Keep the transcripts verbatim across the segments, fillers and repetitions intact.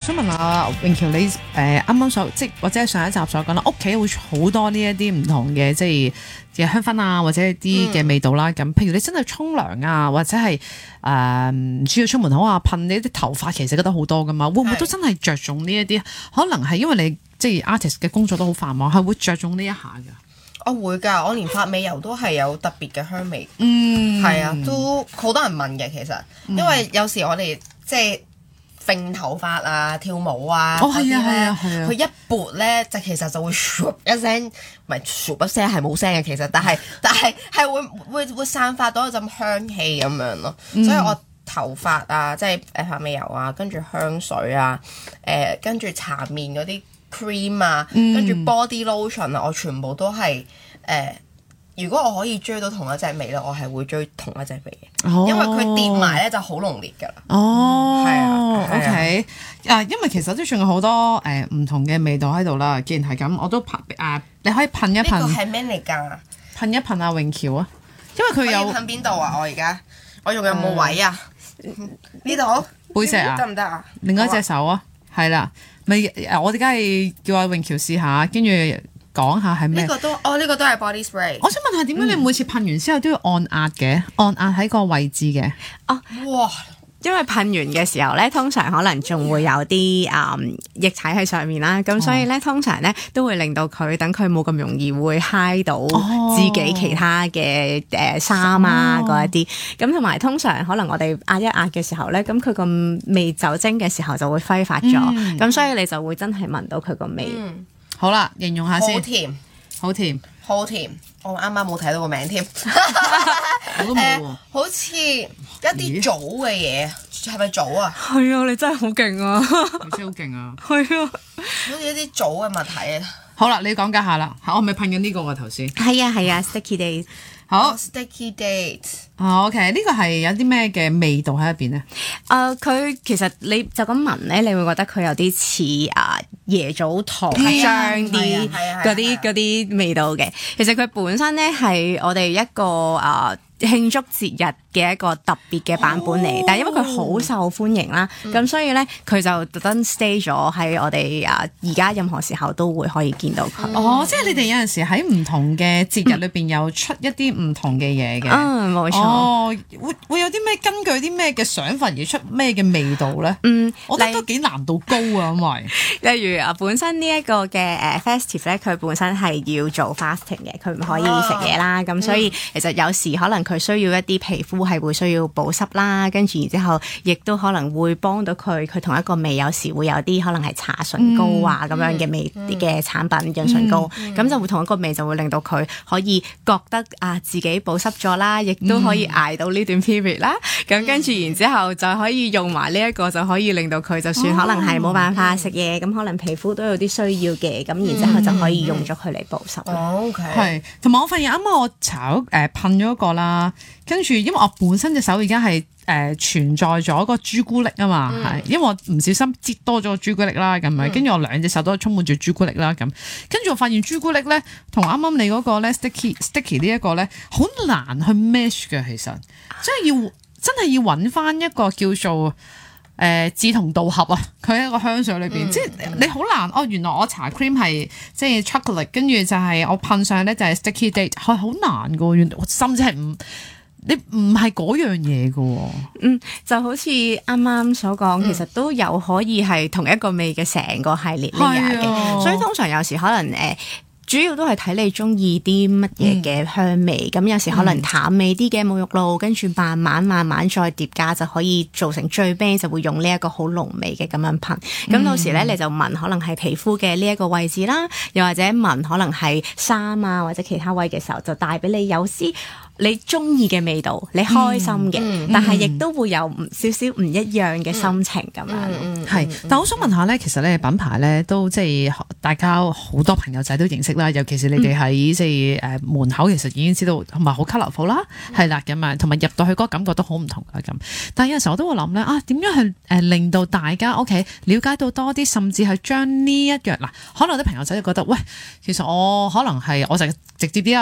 想問下詠喬，你誒啱啱所即或者上一集所講啦，屋企會好多呢一啲唔同嘅即係嘅香薰啊，或者一啲嘅味道啦。咁、嗯、譬如你真係沖涼啊，或者係誒唔需要出門口啊，噴呢啲頭髮，其實覺得好多噶嘛。會唔會都真係着重呢一啲？可能係因為你即係 artist 嘅工作都好繁忙，係會着重呢一下㗎。 我會㗎，我連髮尾油都係有特別嘅香味。 嗯， 係啊，都好多人問嘅其實，因為有時我哋即係揈頭髮啊、跳舞啊哦係啊嗰啲咧， 係啊係啊， 佢一撥咧就其實就會唰一聲，唔係唰一聲係冇聲嘅其實，但係但係係會會會散發到一陣香氣咁樣咯， 嗯、 所以我頭髮啊，即係誒髮尾油啊，跟住香水啊，誒跟住搽面嗰啲 cream 啊，跟住 body lotion 啊，我全部都係誒。呃如果我可以追到同一隻味咧，我係會追同一隻味嘅，哦、因為佢疊埋咧就好濃烈㗎啦。 哦， 係啊 ，OK，啊，因為其實都仲有好多誒唔、呃、同嘅味道喺度啦。既然係咁，我都噴啊，你可以噴一噴。 呢個係咩嚟㗎？ 噴一噴阿詠喬啊，因為佢有噴邊度啊？我而家我仲有冇位啊？呢度、嗯、 背脊啊？ 得唔得啊？ 另外一隻手啊，係啦，咪我哋梗係叫阿詠喬試下，跟住。講下係咩？ 呢個都哦，呢、這個都係 body spray。 我想問下點解你每次噴完之後都要按壓嘅？嗯、按壓喺個位置嘅。 哦，哇！因為噴完嘅時候咧，通常可能仲會有啲誒、嗯、液體喺上面啦，咁所以咧、哦、通常咧都會令到佢等佢冇咁容易會揩到自己其他嘅誒衫啊嗰一啲。咁同埋通常可能我哋壓一壓嘅時候咧，咁佢個味酒精嘅時候就會揮發咗，咁、嗯、所以你就會真係聞到佢個味。嗯好啦，形容下先。 好甜， 好甜， 好甜。我啱啱冇睇到個名添。 我都冇喎、 呃。好似一啲棗嘅嘢，係咪棗啊？ 係啊，你真係好勁啊！ 你真係好勁啊！ 係啊， 好似一啲棗嘅物體啊。 好啦，你講解下啦。我係咪噴緊呢個啊？頭先。 係啊係啊 ，Sticky Date。 好、 oh，Sticky Date。 哦 OK，呢個係有啲咩嘅味道喺入邊咧？ 誒，佢其實你就咁聞咧，你會覺得佢有啲似啊椰棗糖漿啲嗰啲嗰啲味道嘅。其實佢本身咧係我哋一個啊慶祝節日嘅一個特別嘅版本嚟，哦、但係因為佢好受歡迎啦，咁、嗯、所以咧佢就特登 stay 咗喺我哋啊而家任何時候都會可以見到佢。 嗯、哦，即係你哋有陣時喺唔同嘅節日裏邊有出一啲唔同嘅嘢嘅。 嗯，冇錯。 哦，會會有啲咩根據啲咩嘅想法而出咩嘅味道咧？嗯，我覺得都幾難度高啊，因為例如啊，本身呢一個嘅誒 festive 咧，佢本身係要做 fasting 嘅，佢唔可以食嘢啦，咁、啊、所以其實有時可能佢需要一啲皮膚係會需要保濕啦，跟住然之後亦都可能會幫到佢，佢同一個味有時會有啲可能係搽唇膏啊咁、嗯、樣嘅味嘅產品潤唇膏，咁、嗯嗯、就會同一個味就會令到佢可以覺得啊自己保濕咗啦，亦都可以捱到呢段 period 啦，咁跟住然之後就可以用埋呢一個就可以令到佢就算可能係冇辦法食嘢，咁、哦、可能皮膚都有啲需要嘅，咁、嗯、然之後就可以用咗佢嚟保濕。 哦 OK， 係，同埋我發現啱啱我搽誒噴咗一個啦，跟住因為我本身隻手而家係誒存在咗個朱古力啊嘛，係、嗯，因為我唔小心擠多咗個朱古力啦，咁樣，跟住我兩隻手都充滿住朱古力啦，咁，跟住我發現朱古力咧同啱啱你嗰個咧 sticky sticky 呢一個咧好難去 match 嘅，其實，即係要真係要揾翻一個叫做誒志同道合啊，佢喺一個香水裏邊，嗯、即係你好難哦。原來我搽 cream 係即係 chocolate，跟住就係我噴上咧就係 sticky date，係好難噶，原來甚至係唔。你唔係嗰樣嘢㗎喎， 嗯，就好似啱啱所講，嗯、其實都有可以係同一個味嘅成個系列呢樣嘅，啊、所以通常有時可能誒、呃，主要都係睇你中意啲乜嘢嘅香味，咁、嗯、有時可能淡味啲嘅沐浴露，跟住慢慢慢慢再疊加就可以做成最尾就會用呢一個好濃味嘅咁樣噴，咁、嗯、到時咧你就聞可能係皮膚嘅呢一個位置啦，又或者聞可能係衫啊或者其他位嘅時候，就帶俾你有啲你中意嘅味道，你開心嘅，嗯嗯、但係亦都會有唔少少唔一樣嘅心情咁樣。係、 嗯，嗯嗯、但我想問下咧，其實咧品牌咧都即係大家好多朋友仔都認識啦，尤其是你哋喺即係誒門口，其實已經知道同埋好 colourful 啦，係啦咁啊，同埋入到去嗰個感覺都好唔同㗎咁。但係有陣時候我都會諗咧啊，點樣去誒令到大家 OK 了解到多啲，甚至係將呢一樣嗱，可能啲朋友仔就覺得喂，其實我可能係我就直接啲啊。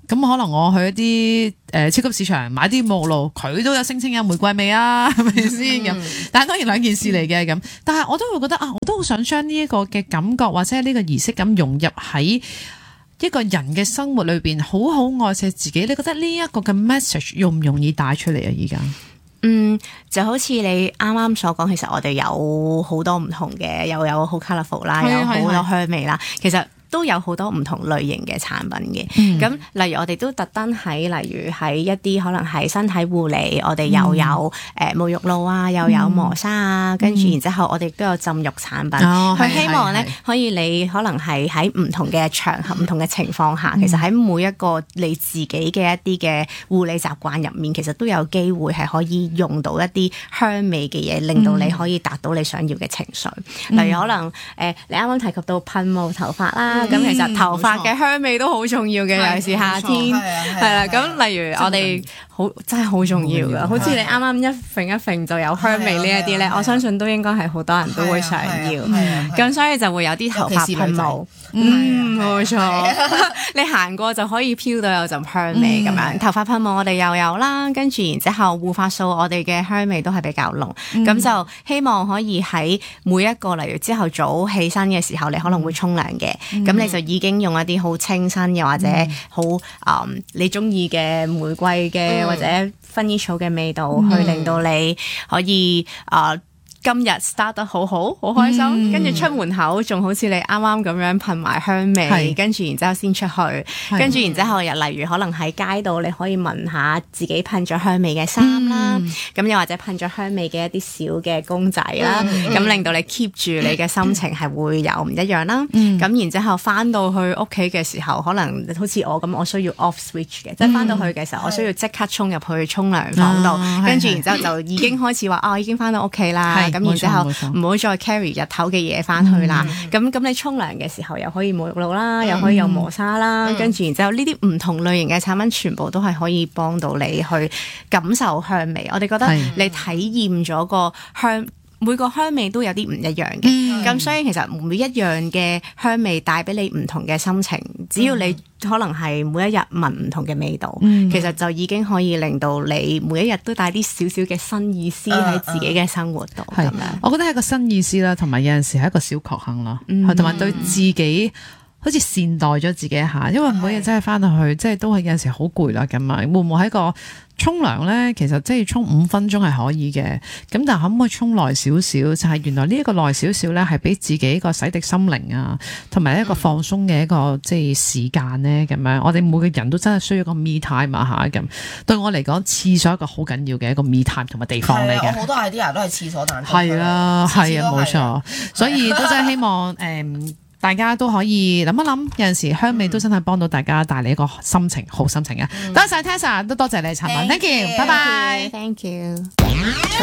咁可能我去一啲誒、呃、超級市場買啲沐浴露，佢都有聲稱有玫瑰味啊，係咪先咁？但係當然兩件事嚟嘅咁，但係我都會覺得啊，我都好想將呢一個嘅感覺或者呢個儀式感融入喺一個人嘅生活裏邊，好好愛惜自己。你覺得呢一個嘅 message 容唔容易帶出嚟啊？而家？ 嗯，就好似你啱啱所講，其實我哋有好多唔同嘅，又有好 colourful 啦，有好多香味啦，其實都有好多唔同類型嘅產品嘅。咁、嗯、例如我哋都特登喺，例如喺一啲可能係身體護理，我哋又有誒、嗯呃、沐浴露啊，又有磨砂啊，跟住、嗯、然之後我哋都有浸浴產品。佢、哦、希望咧可以你可能係喺唔同嘅場合、唔、嗯、同嘅情況下，其實喺每一個你自己嘅一啲嘅護理習慣入面，其實都有機會係可以用到一啲香味嘅嘢，令到你可以達到你想要嘅情緒。嗯、例如可能誒、呃，你啱啱提及到噴霧頭髮啦。咁、嗯、其實頭髮嘅香味都好重要嘅，尤其是夏天，係啦。咁例如我哋好真係好重要㗎，好似你啱啱一揈一揈就有香味呢一啲咧，我相信都應該係好多人都會想要。咁所以就會有啲頭髮噴霧，嗯，冇錯。你行過就可以飄到有陣香味咁樣。頭髮噴霧我哋又有啦，跟住然之後護髮素我哋嘅香味都係比較濃。咁就希望可以喺每一個例如朝頭早起身嘅時候，你可能會沖涼嘅。咁你就已經用一啲好清新又或者好誒、嗯嗯、你中意嘅玫瑰嘅、嗯、或者薰衣草嘅味道，嗯、去令到你可以誒、呃今日 start 得好好，好開心，跟住、嗯、出門口仲好似你啱啱咁樣噴埋香味，跟住然之後先出去，跟住然之後又例如可能喺街度你可以聞下自己噴咗香味嘅衫啦，咁又、嗯、或者噴咗香味嘅一啲小嘅公仔啦，咁、嗯、令到你 keep 住你嘅心情係會有唔一樣啦。咁、嗯、然之後翻到去屋企嘅時候，可能好似我咁，我需要 off switch 嘅，即係翻到去嘅時候，我需要即刻衝入去沖涼房度，跟住、啊、然之後就已經開始話啊，我已經翻到屋企啦。咁然之後唔好再 carry 日頭嘅嘢翻去啦。咁咁、嗯、你沖涼嘅時候又可以沐浴露啦，嗯、又可以有磨砂啦，跟住、嗯、然之後呢啲唔同類型嘅產品，全部都係可以幫到你去感受香味。我哋覺得你體驗咗個香。每個香味都有啲唔一樣嘅，咁、嗯、所以其實每一樣嘅香味帶俾你唔同嘅心情，只要你可能係每一日聞唔同嘅味道，嗯、其實就已經可以令到你每一日都帶啲少少嘅新意思喺自己嘅生活度。係、嗯，我覺得係一個新意思啦，同埋有陣時係一個小確幸啦，同埋、嗯、對自己。好似善待咗自己一下，因為每日真係翻到去，即係都係有陣時好攰啦咁啊！會唔會喺個沖涼咧？其實即係沖五分鐘係可以嘅，咁但係可唔可以沖耐少少？就係、是、原來呢一個耐少少咧，係俾自己一個洗滌心靈啊，同埋一個放鬆嘅一個即係時間咧咁樣。我哋每個人都真係需要一個 me time 啊吓咁。對我嚟講，廁所一個好緊要嘅一個 me time 同埋地方嚟嘅。 好多 idea 都係廁所彈出。 係啦，係啊，冇錯。所以都真係希望誒。嗯大家都可以諗一諗，有陣時香味都真係幫到大家帶嚟一個心情，好心情啊！多謝 Tessa，都多謝你嘅參與，Thank you，拜拜，Thank you。